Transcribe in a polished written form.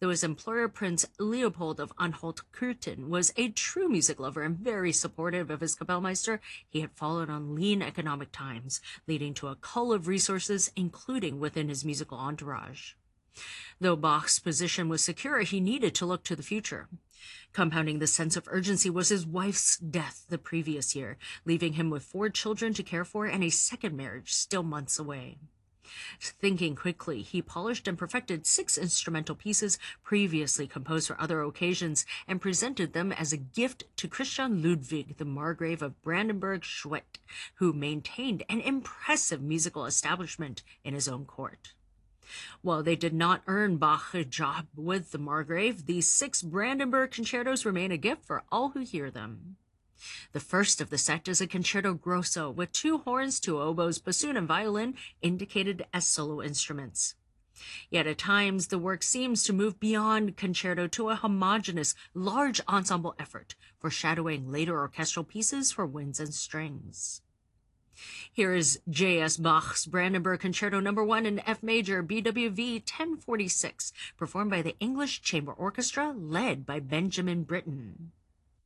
Though his employer, Prince Leopold of Anhalt-Köthen, was a true music lover and very supportive of his Kapellmeister, he had fallen on lean economic times, leading to a cull of resources, including within his musical entourage. Though Bach's position was secure, he needed to look to the future. Compounding the sense of urgency was his wife's death the previous year, leaving him with 4 children to care for and a second marriage still months away. Thinking quickly, he polished and perfected 6 instrumental pieces previously composed for other occasions and presented them as a gift to Christian Ludwig, the Margrave of Brandenburg-Schwedt, who maintained an impressive musical establishment in his own court. While they did not earn Bach a job with the Margrave, these 6 Brandenburg concertos remain a gift for all who hear them. The first of the set is a concerto grosso with 2 horns, 2 oboes, bassoon, and violin indicated as solo instruments. Yet at times the work seems to move beyond concerto to a homogeneous, large ensemble effort, foreshadowing later orchestral pieces for winds and strings. Here is J.S. Bach's Brandenburg Concerto No. 1 in F major, BWV 1046, performed by the English Chamber Orchestra, led by Benjamin Britten.